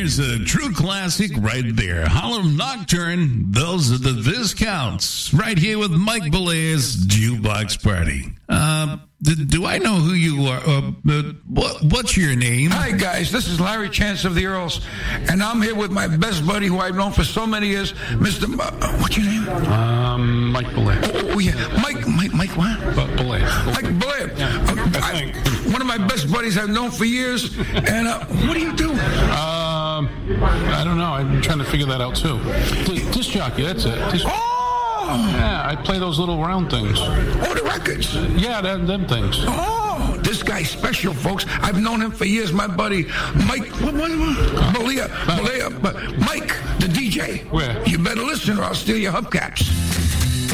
there's a true classic right there. Harlem Nocturne, those are the Viscounts. Right here with Mike Bolea's Jukebox Party. Do I know who you are? What's your name? Hi, guys. This is Larry Chance of the Earls, and I'm here with my best buddy who I've known for so many years, Mr. What's your name? Mike Bolea. Oh, yeah. Mike what? Bolea. Mike Bolea. One of my best buddies I've known for years, and what do you do? I don't know. I'm trying to figure that out, too. Disc jockey, that's it. Yeah, I play those little round things. Oh, the records. Yeah, them things. Oh, this guy's special, folks. I've known him for years. My buddy, Mike, Bolea, Mike, the DJ. Where? You better listen or I'll steal your hubcaps.